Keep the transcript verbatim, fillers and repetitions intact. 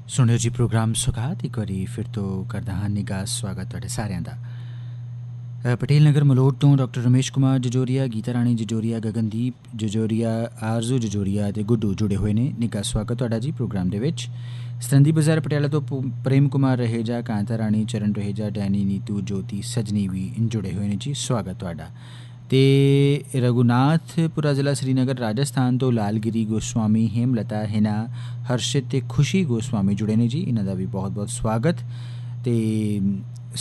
ਸੁਣਿਓ ਜੀ ਪ੍ਰੋਗਰਾਮ ਸੁਗਾਤ। ਇੱਕ ਵਾਰੀ ਫਿਰ ਤੋਂ ਕਰਦਾ ਹਾਂ ਨਿੱਘਾ ਸਵਾਗਤ ਤੁਹਾਡੇ ਸਾਰਿਆਂ ਦਾ। ਪਟੇਲ ਨਗਰ ਮਲੋਟ ਤੋਂ ਡਾਕਟਰ ਰਮੇਸ਼ ਕੁਮਾਰ ਜਜੋਰੀਆ, ਗੀਤਾ ਰਾਣੀ ਜਜੋਰੀਆ, ਗਗਨਦੀਪ ਜਜੋਰੀਆ, ਆਰਜ਼ੂ ਜਜੋਰੀਆ ਅਤੇ ਗੁੱਡੂ ਜੁੜੇ ਹੋਏ ਨੇ। ਨਿੱਘਾ ਸਵਾਗਤ ਤੁਹਾਡਾ ਜੀ ਪ੍ਰੋਗਰਾਮ ਦੇ ਵਿੱਚ। ਸਤੰਦੀ ਬਾਜ਼ਾਰ ਪਟਿਆਲਾ ਤੋਂ ਪ੍ਰੇਮ ਕੁਮਾਰ ਰਹੇਜਾ, ਕਾਂਤਾ ਰਾਣੀ, ਚਰਨ ਰਹੇਜਾ, ਡੈਨੀ, ਨੀਤੂ, ਜੋਤੀ, ਸਜਨੀ ਵੀ ਜੁੜੇ ਹੋਏ ਨੇ ਜੀ, ਸਵਾਗਤ ਤੁਹਾਡਾ। ਅਤੇ ਰਘੁਨਾਥਪੁਰਾ ਜ਼ਿਲ੍ਹਾ ਸ਼੍ਰੀਨਗਰ ਰਾਜਸਥਾਨ ਤੋਂ ਲਾਲਗਿਰੀ ਗੋਸਵਾਮੀ, ਹੇਮਲਤਾ, ਹਿਨਾ, ਹਰਸ਼ਿਤ ਅਤੇ ਖੁਸ਼ੀ ਗੋਸਵਾਮੀ ਜੁੜੇ ਨੇ ਜੀ, ਇਹਨਾਂ ਦਾ ਵੀ ਬਹੁਤ ਬਹੁਤ ਸਵਾਗਤ। ਅਤੇ